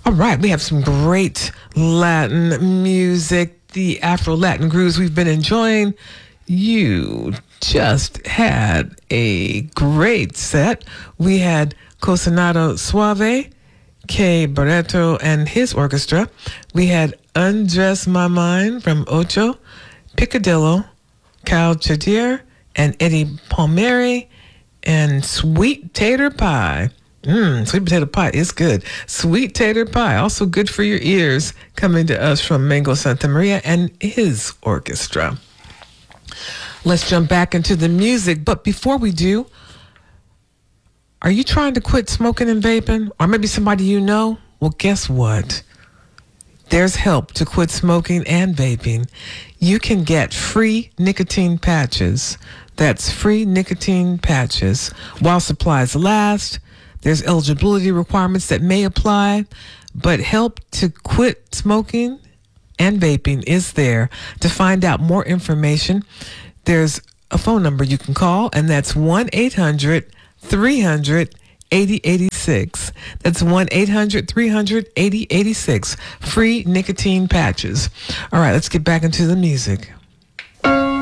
All right, we have some great Latin music, the Afro-Latin grooves we've been enjoying. You just had a great set. We had Cocinado Suave, Kay Barreto and his orchestra. We had Undress My Mind from Ocho, Picadillo, Cal Chadier, and Eddie Palmieri, and Sweet Tater Pie. Sweet potato pie is good. Sweet tater pie, also good for your ears, coming to us from Mango Santa Maria and his orchestra. Let's jump back into the music. But before we do, are you trying to quit smoking and vaping? Or maybe somebody you know? Well, guess what? There's help to quit smoking and vaping. You can get free nicotine patches. That's free nicotine patches while supplies last. There's eligibility requirements that may apply, but help to quit smoking and vaping is there. To find out more information, there's a phone number you can call, and that's 1-800-300-8086. That's 1-800-300-8086. Free nicotine patches. All right, let's get back into the music.